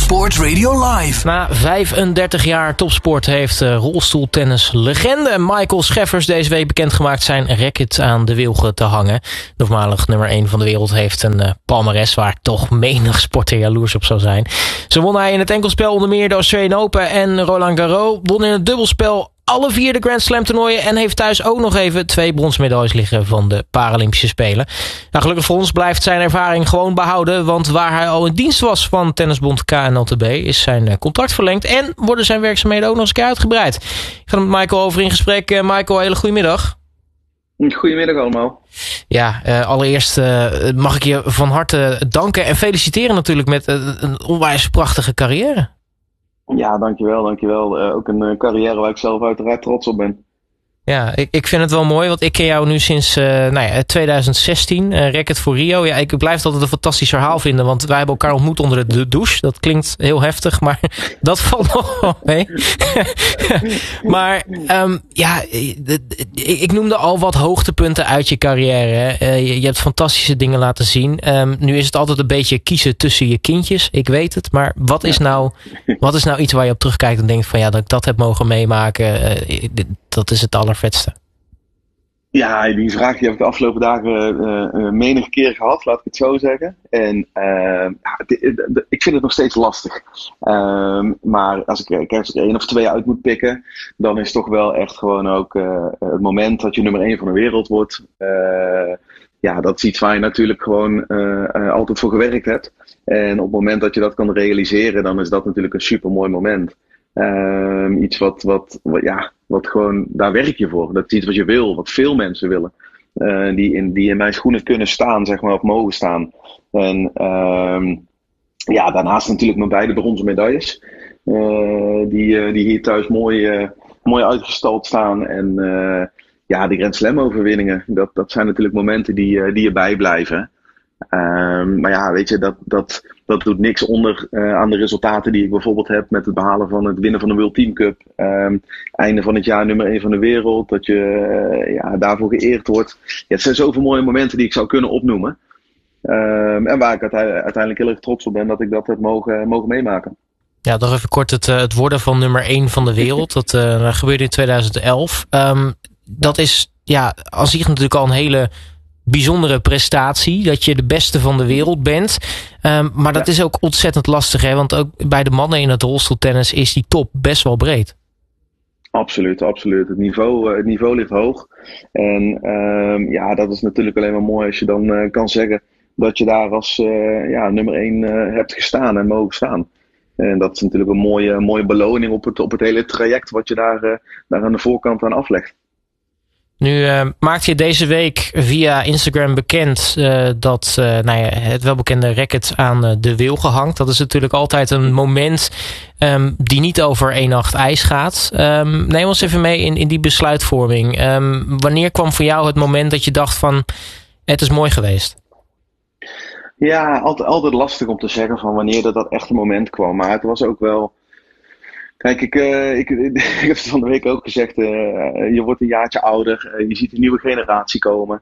Sport Radio Live. Na 35 jaar topsport heeft rolstoeltennislegende Michael Scheffers deze week bekendgemaakt zijn racket aan de wilgen te hangen. De voormalig nummer 1 van de wereld heeft een palmares waar toch menig sporter jaloers op zou zijn. Zo won hij in het enkelspel onder meer de Australian Open en Roland Garros. Won in het dubbelspel alle 4 de Grand Slam toernooien en heeft thuis ook nog even 2 bronzen medailles liggen van de Paralympische Spelen. Nou, gelukkig voor ons blijft zijn ervaring gewoon behouden, want waar hij al in dienst was van tennisbond KNLTB is zijn contract verlengd en worden zijn werkzaamheden ook nog eens een keer uitgebreid. Ik ga er met Michael over in gesprek. Michael, hele goedemiddag. Goedemiddag allemaal. Ja, allereerst mag ik je van harte danken en feliciteren natuurlijk met een onwijs prachtige carrière. Ja, dankjewel. Ook een carrière waar ik zelf uiteraard trots op ben. Ja, ik vind het wel mooi, want ik ken jou nu sinds 2016, Racket voor Rio. Ja, ik blijf het altijd een fantastisch verhaal vinden, want wij hebben elkaar ontmoet onder de douche. Dat klinkt heel heftig, maar dat valt nog wel mee. Maar ik noemde al wat hoogtepunten uit je carrière. Je hebt fantastische dingen laten zien. Nu is het altijd een beetje kiezen tussen je kindjes, ik weet het. Maar wat is nou iets waar je op terugkijkt en denkt van ja, dat ik dat heb mogen meemaken, dat is het allervetste? Ja, die vraag heb ik de afgelopen dagen menige keer gehad, laat ik het zo zeggen. En ik vind het nog steeds lastig. Maar als ik er 1 of 2 uit moet pikken, dan is het toch wel echt gewoon ook het moment dat je nummer 1 van de wereld wordt. Dat is iets waar je natuurlijk gewoon altijd voor gewerkt hebt. En op het moment dat je dat kan realiseren, dan is dat natuurlijk een super mooi moment. Iets wat gewoon, daar werk je voor. Dat is iets wat je wil, wat veel mensen willen. Die in mijn schoenen kunnen staan, zeg maar, of mogen staan. En daarnaast natuurlijk mijn beide bronzen medailles. Die hier thuis mooi uitgestald staan. En de Grand Slam overwinningen. Dat zijn natuurlijk momenten die je bijblijven. Weet je, dat doet niks onder aan de resultaten die ik bijvoorbeeld heb met het behalen van het winnen van de World Team Cup. Einde van het jaar nummer 1 van de wereld. Dat je daarvoor geëerd wordt. Ja, het zijn zoveel mooie momenten die ik zou kunnen opnoemen. En waar ik uiteindelijk heel erg trots op ben dat ik dat heb mogen meemaken. Ja, nog even kort het worden van nummer 1 van de wereld. Dat gebeurde in 2011. Dat is aan zich natuurlijk al een hele bijzondere prestatie, dat je de beste van de wereld bent. Maar dat is ook ontzettend lastig, hè? Want ook bij de mannen in het rolstoeltennis is die top best wel breed. Absoluut. Het niveau ligt hoog. En dat is natuurlijk alleen maar mooi als je dan kan zeggen dat je daar als nummer 1 hebt gestaan en mogen staan. En dat is natuurlijk een mooie beloning op het hele traject wat je daar aan de voorkant aan aflegt. Nu maakte je deze week via Instagram bekend dat het welbekende racket aan de wilgen hangt. Dat is natuurlijk altijd een moment die niet over 1 nacht ijs gaat. Neem ons even mee in die besluitvorming. Wanneer kwam voor jou het moment dat je dacht van het is mooi geweest? Ja, altijd lastig om te zeggen van wanneer dat echte moment kwam. Maar het was ook wel... Kijk, ik heb het van de week ook gezegd, je wordt een jaartje ouder, je ziet een nieuwe generatie komen.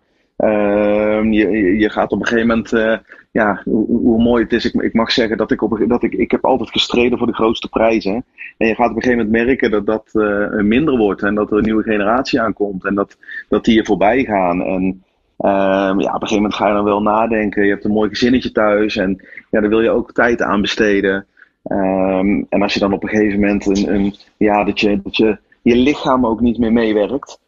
Je gaat op een gegeven moment, hoe mooi het is, ik mag zeggen dat ik heb altijd gestreden voor de grootste prijzen. En je gaat op een gegeven moment merken dat minder wordt en dat er een nieuwe generatie aankomt en dat die je voorbij gaan. En op een gegeven moment ga je dan wel nadenken, je hebt een mooi gezinnetje thuis en daar wil je ook tijd aan besteden. En als je dan op een gegeven moment dat je lichaam ook niet meer meewerkt,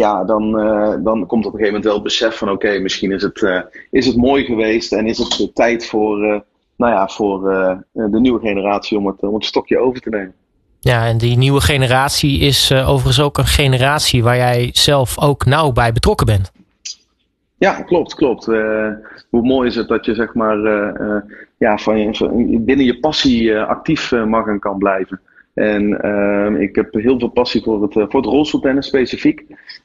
dan komt op een gegeven moment wel het besef van oké, misschien is het mooi geweest en is het tijd voor de nieuwe generatie om het stokje over te nemen. Ja, en die nieuwe generatie is overigens ook een generatie waar jij zelf ook nauw bij betrokken bent. Ja, klopt. Hoe mooi is het dat je zeg maar binnen je passie actief mag en kan blijven. En ik heb heel veel passie voor het rolstoeltennis specifiek.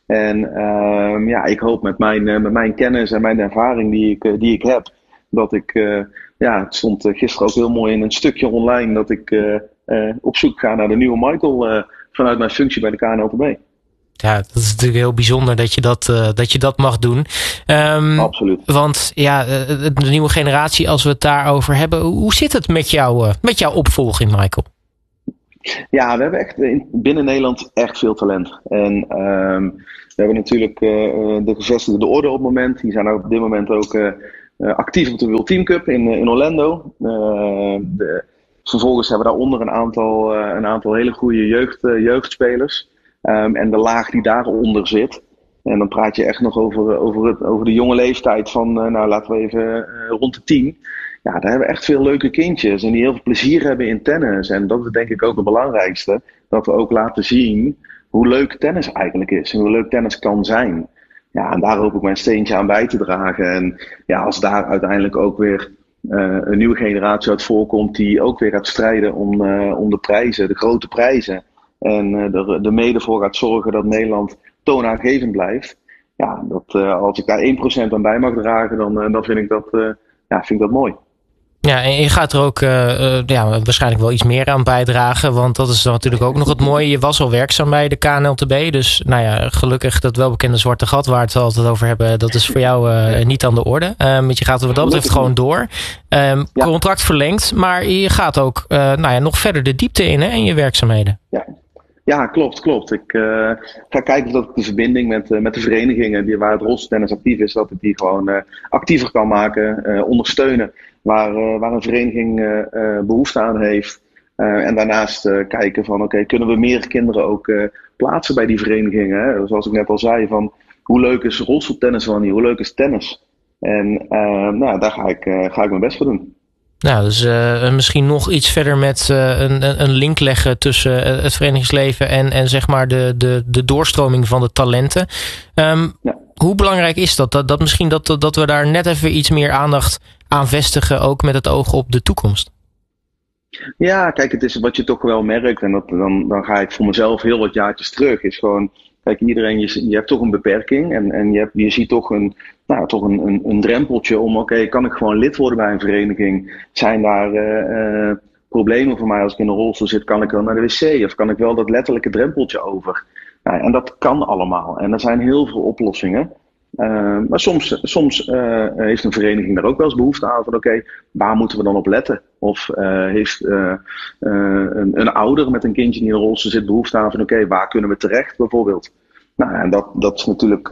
En ik hoop met mijn kennis en mijn ervaring die ik heb, dat ik, het stond gisteren ook heel mooi in een stukje online, dat ik op zoek ga naar de nieuwe Michael vanuit mijn functie bij de KNLTB. Ja, dat is natuurlijk heel bijzonder dat je dat mag doen. Absoluut. Want ja, de nieuwe generatie, als we het daarover hebben, hoe zit het met jouw opvolging, Michael? Ja, we hebben echt binnen Nederland echt veel talent. En we hebben natuurlijk de gevestigde orde op het moment. Die zijn op dit moment ook actief op de World Team Cup in Orlando. Vervolgens hebben we daaronder een aantal hele goede jeugdspelers. En de laag die daaronder zit. En dan praat je echt nog over de jonge leeftijd van, laten we even rond de 10. Ja, daar hebben we echt veel leuke kindjes en die heel veel plezier hebben in tennis. En dat is denk ik ook het belangrijkste. Dat we ook laten zien hoe leuk tennis eigenlijk is en hoe leuk tennis kan zijn. Ja, en daar hoop ik mijn steentje aan bij te dragen. En ja, als daar uiteindelijk ook weer een nieuwe generatie uit voorkomt die ook weer gaat strijden om de prijzen, de grote prijzen. En er mede voor gaat zorgen dat Nederland toonaangevend blijft. Ja, als ik daar 1% aan bij mag dragen, dan vind ik dat mooi. Ja, en je gaat er ook waarschijnlijk wel iets meer aan bijdragen. Want dat is natuurlijk ook nog het mooie. Je was al werkzaam bij de KNLTB. Dus gelukkig dat welbekende zwarte gat waar we het altijd over hebben. Dat is voor jou niet aan de orde. Want je gaat er wat dat betreft gewoon door. Contract verlengd. Maar je gaat ook nog verder de diepte in je werkzaamheden. Ja, klopt. Ik ga kijken of dat ik de verbinding met de verenigingen waar het rolstoeltennis actief is, dat ik die gewoon actiever kan maken, ondersteunen waar een vereniging behoefte aan heeft. En daarnaast kijken van kunnen we meer kinderen ook plaatsen bij die verenigingen. Hè? Zoals ik net al zei, van hoe leuk is rolstoeltennis van hoe leuk is tennis? En daar ga ik mijn best voor doen. Nou, dus misschien nog iets verder met een link leggen tussen het verenigingsleven en zeg maar de doorstroming van de talenten. Hoe belangrijk is dat? Dat we daar net even iets meer aandacht aan vestigen, ook met het oog op de toekomst. Ja, kijk, het is wat je toch wel merkt, en dan ga ik voor mezelf heel wat jaartjes terug, is gewoon, kijk, iedereen, je hebt toch een beperking en je ziet toch een drempeltje om, kan ik gewoon lid worden bij een vereniging? Zijn daar problemen voor mij als ik in een rolstoel zit? Kan ik wel naar de wc? Of kan ik wel dat letterlijke drempeltje over? Nou, en dat kan allemaal. En er zijn heel veel oplossingen. Maar soms heeft een vereniging daar ook wel eens behoefte aan van waar moeten we dan op letten? Of heeft een ouder met een kindje die in een rolstoel zit behoefte aan van waar kunnen we terecht bijvoorbeeld? Nou, en dat is natuurlijk,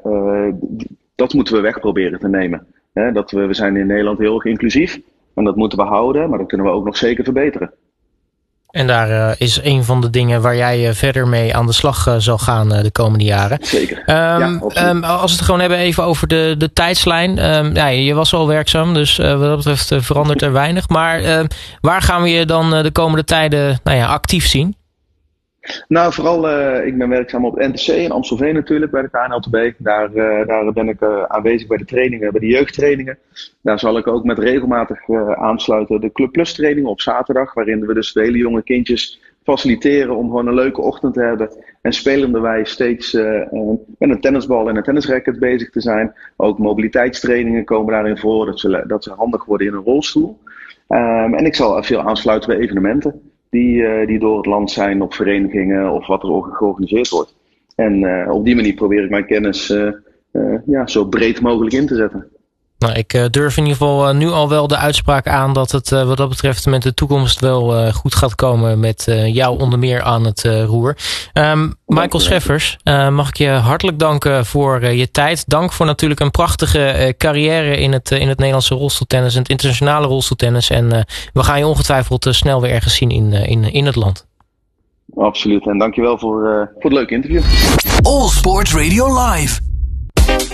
dat moeten we weg proberen te nemen. We zijn in Nederland heel erg inclusief en dat moeten we houden, maar dat kunnen we ook nog zeker verbeteren. En daar is een van de dingen waar jij verder mee aan de slag zal gaan de komende jaren. Zeker. Als we het gewoon hebben even over de tijdslijn. Je was al werkzaam, dus wat dat betreft verandert er weinig. Maar waar gaan we je dan de komende tijden actief zien? Nou, vooral, ik ben werkzaam op NTC in Amstelveen natuurlijk, bij de KNLTB. Daar ben ik aanwezig bij de trainingen, bij de jeugdtrainingen. Daar zal ik ook met regelmatig aansluiten de Club Plus trainingen op zaterdag, waarin we dus de hele jonge kindjes faciliteren om gewoon een leuke ochtend te hebben. En spelenderwijs steeds met een tennisbal en een tennisracket bezig te zijn. Ook mobiliteitstrainingen komen daarin voor, dat ze handig worden in een rolstoel. En ik zal veel aansluiten bij evenementen die door het land zijn op verenigingen of wat er georganiseerd wordt. En op die manier probeer ik mijn kennis zo breed mogelijk in te zetten. Nou, ik durf in ieder geval nu al wel de uitspraak aan dat het wat dat betreft met de toekomst wel goed gaat komen met jou onder meer aan het roer. Michael Scheffers, mag ik je hartelijk danken voor je tijd. Dank voor natuurlijk een prachtige carrière in het Nederlandse rolstoeltennis en het internationale rolstoeltennis. En we gaan je ongetwijfeld snel weer ergens zien in het land. Absoluut. En dankjewel voor het leuke interview. All Sport Radio Live.